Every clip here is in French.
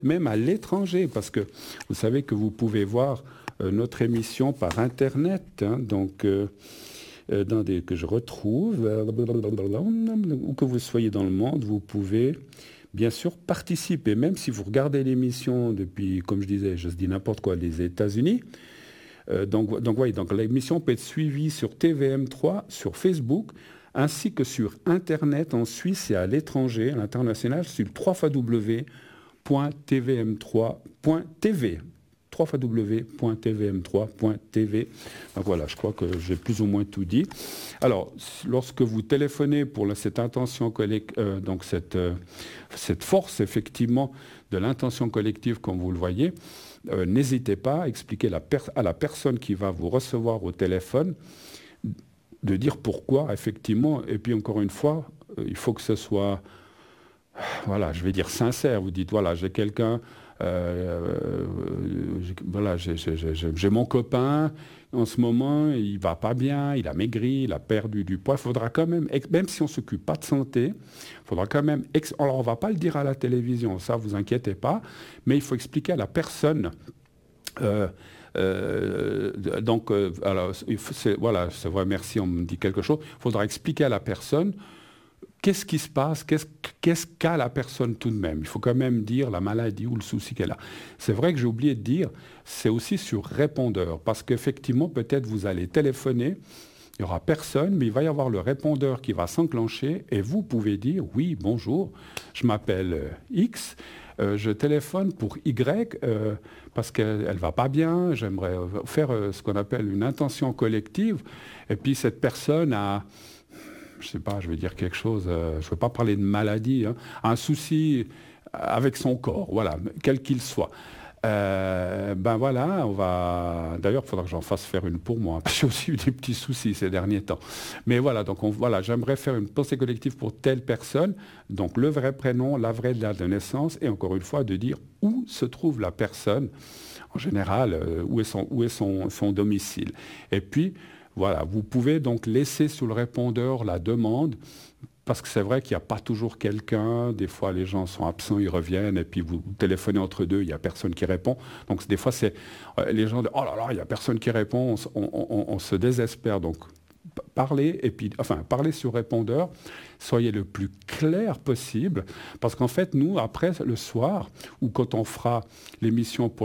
même à l'étranger, parce que vous savez que vous pouvez voir notre émission par Internet, hein, donc que je retrouve, où que vous soyez dans le monde, vous pouvez bien sûr participer, même si vous regardez l'émission depuis, comme je disais, je dis n'importe quoi, les États-Unis. Donc l'émission peut être suivie sur TVM3, sur Facebook, ainsi que sur Internet en Suisse et à l'étranger, à l'international, sur www.tvm3.tv. www.tvm3.tv. Donc voilà, je crois que j'ai plus ou moins tout dit. Alors, lorsque vous téléphonez pour cette intention collective, donc cette force effectivement de l'intention collective, comme vous le voyez, n'hésitez pas à expliquer à la personne qui va vous recevoir au téléphone de dire pourquoi, effectivement. Et puis encore une fois, il faut que ce soit, voilà, je vais dire sincère. Vous dites, voilà, j'ai quelqu'un, voilà, j'ai mon copain, en ce moment, il va pas bien, il a maigri, il a perdu du poids. Il faudra quand même si on ne s'occupe pas de santé, il faudra quand même... Alors, on ne va pas le dire à la télévision, ça, vous inquiétez pas, mais il faut expliquer à la personne... alors, voilà, c'est vrai, merci, on me dit quelque chose. Il faudra expliquer à la personne qu'est-ce qui se passe, qu'est-ce qu'a la personne tout de même. Il faut quand même dire la maladie ou le souci qu'elle a. C'est vrai que j'ai oublié de dire, c'est aussi sur répondeur, parce qu'effectivement, peut-être vous allez téléphoner, il n'y aura personne, mais il va y avoir le répondeur qui va s'enclencher et vous pouvez dire, oui, bonjour, je m'appelle X, je téléphone pour Y parce qu'elle ne va pas bien, j'aimerais faire ce qu'on appelle une intention collective, et puis cette personne a, je ne sais pas, je vais dire quelque chose, je ne veux pas parler de maladie, hein, un souci avec son corps, voilà, quel qu'il soit. Ben voilà, on va... D'ailleurs, il faudra que j'en fasse faire une pour moi. J'ai aussi eu des petits soucis ces derniers temps. Mais voilà, donc voilà, j'aimerais faire une pensée collective pour telle personne. Donc le vrai prénom, la vraie date de naissance, et encore une fois, de dire où se trouve la personne, en général, où est son domicile. Et puis, voilà, vous pouvez donc laisser sous le répondeur la demande. Parce que c'est vrai qu'il n'y a pas toujours quelqu'un, des fois les gens sont absents, ils reviennent, et puis vous téléphonez entre deux, il n'y a personne qui répond. Donc des fois, c'est les gens disent « Oh là là, il n'y a personne qui répond », on se désespère. Donc parlez, et puis, enfin, parlez sur répondeur, soyez le plus clair possible, parce qu'en fait, nous, après, le soir, ou quand on fera l'émission pour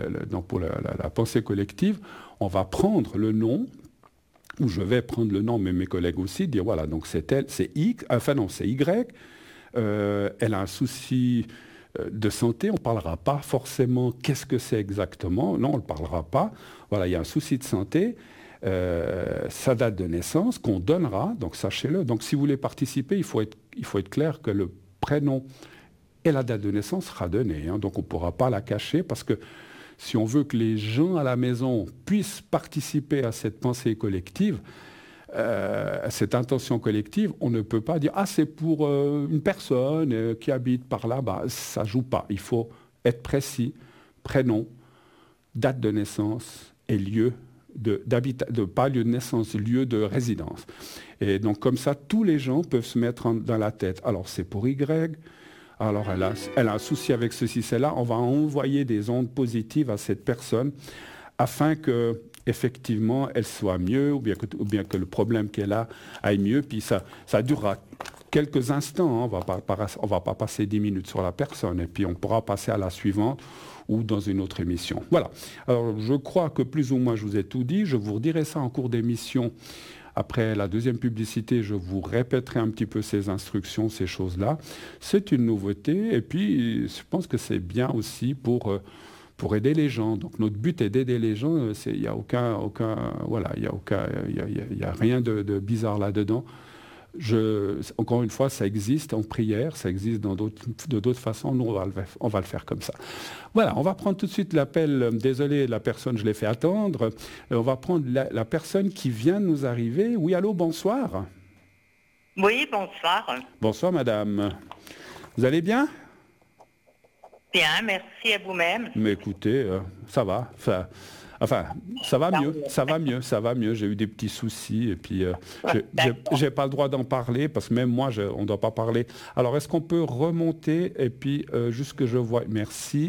la pensée collective, on va prendre le nom, où je vais prendre le nom, mais mes collègues aussi, dire voilà, donc c'est elle, c'est X, enfin non, c'est Y, elle a un souci de santé, on ne parlera pas forcément qu'est-ce que c'est exactement, non, on ne parlera pas, voilà, il y a un souci de santé, sa date de naissance, qu'on donnera, donc sachez-le, donc si vous voulez participer, il faut être clair que le prénom et la date de naissance sera donnée, hein, donc on ne pourra pas la cacher, parce que si on veut que les gens à la maison puissent participer à cette pensée collective, à cette intention collective, on ne peut pas dire « Ah, c'est pour une personne qui habite par là ». Bah, ça ne joue pas. Il faut être précis, prénom, date de naissance et lieu pas lieu de naissance, lieu de résidence. Et donc comme ça, tous les gens peuvent se mettre dans la tête. Alors c'est pour Y. Alors elle a un souci avec ceci, cela. On va envoyer des ondes positives à cette personne afin que effectivement elle soit mieux ou bien que le problème qu'elle a aille mieux. Puis ça durera quelques instants. Hein. On va pas passer 10 minutes sur la personne et puis on pourra passer à la suivante ou dans une autre émission. Voilà. Alors je crois que plus ou moins je vous ai tout dit. Je vous redirai ça en cours d'émission. Après la deuxième publicité, je vous répéterai un petit peu ces instructions, ces choses-là. C'est une nouveauté et puis je pense que c'est bien aussi pour aider les gens. Donc notre but est d'aider les gens. Il n'y a voilà, il y a rien de bizarre là-dedans. Encore une fois, ça existe en prière, ça existe de d'autres façons. Nous, on va le faire comme ça. Voilà, on va prendre tout de suite l'appel. Désolé, la personne, je l'ai fait attendre. On va prendre la personne qui vient de nous arriver. Oui, allô, bonsoir. Oui, bonsoir. Bonsoir, madame. Vous allez bien? Bien, merci à vous-même. Mais écoutez, ça va. Enfin, ça va mieux. J'ai eu des petits soucis et puis j'ai pas le droit d'en parler parce que même moi, on ne doit pas parler. Alors, est-ce qu'on peut remonter et puis juste que je vois... Merci.